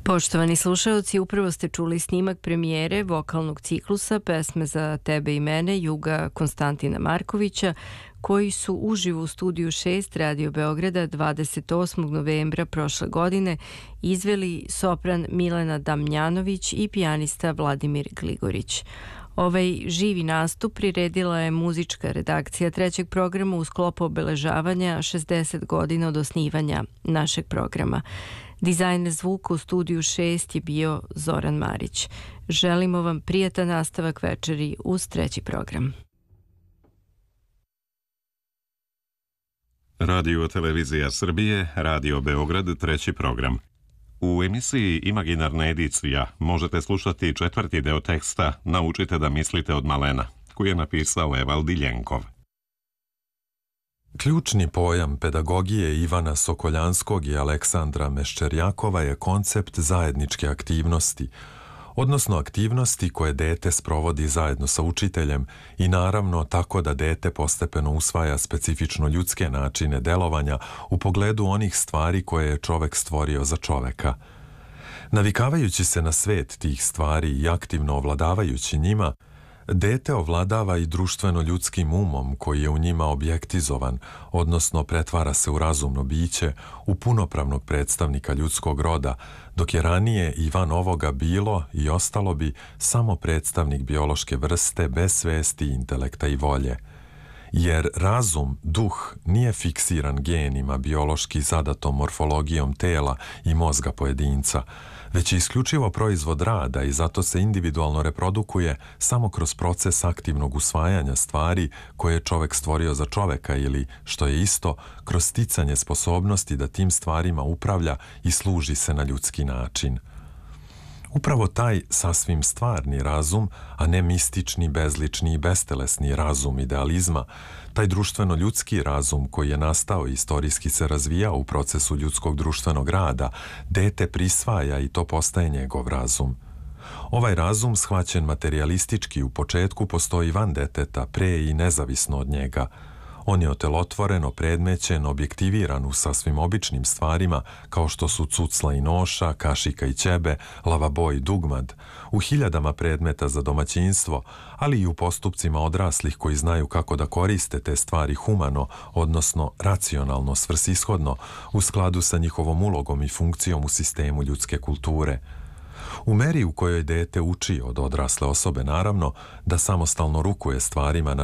Poštovani slušaoci, upravo ste čuli snimak premijere vokalnog ciklusa Pesme za tebe i mene Juga Konstantina Markovića, koji su uživo u studiju 6 Radio Beograda 28. novembra prošle godine izveli sopran Milena Damjanović i pijanista Vladimir Gligorić. Ovaj živi nastup priredila je muzička redakcija trećeg programa u sklopu obeležavanja 60 godina od osnivanja našeg programa. Dizajner zvuka u studiju 6 je bio Zoran Marić. Želimo vam prijatan nastavak večeri uz treći program. Radio Televizija Srbije, Radio Beograd, treći program. U emisiji Imaginarna edicija možete slušati četvrti deo teksta Naučite da mislite od malena, koji je napisao Evald Diljenkov. Ključni pojam pedagogije Ivana Sokoljanskog i Aleksandra Meščerjakova je koncept zajedničke aktivnosti, odnosno aktivnosti koje dete sprovodi zajedno sa učiteljem i naravno tako da dete postepeno usvaja specifično ljudske načine delovanja u pogledu onih stvari koje je čovek stvorio za čoveka. Navikavajući se na svet tih stvari i aktivno ovladavajući njima, dete ovladava i društveno ljudskim umom koji je u njima objektizovan, odnosno pretvara se u razumno biće, u punopravnog predstavnika ljudskog roda, dok je ranije i van ovoga bilo i ostalo bi samo predstavnik biološke vrste bez svesti, intelekta i volje. Jer razum, duh, nije fiksiran genima biološki zadatom morfologijom tela i mozga pojedinca, već je isključivo proizvod rada i zato se individualno reprodukuje samo kroz proces aktivnog usvajanja stvari koje je čovek stvorio za čoveka ili, što je isto, kroz sticanje sposobnosti da tim stvarima upravlja i služi se na ljudski način. Upravo taj sasvim stvarni razum, a ne mistični, bezlični i bestelesni razum idealizma, taj društveno-ljudski razum koji je nastao i istorijski se razvijao u procesu ljudskog društvenog rada, dete prisvaja i to postaje njegov razum. Ovaj razum, shvaćen materijalistički u početku, postoji van deteta, pre i nezavisno od njega. On je otelotvoren, opredmećen, objektiviran u sasvim običnim stvarima kao što su cucla i noša, kašika i ćebe, lavabo i dugmad, u hiljadama predmeta za domaćinstvo, ali i u postupcima odraslih koji znaju kako da koriste te stvari humano, odnosno racionalno, svrsishodno, u skladu sa njihovom ulogom i funkcijom u sistemu ljudske kulture. U meri u kojoj dete uči od odrasle osobe, naravno, da samostalno rukuje stvarima na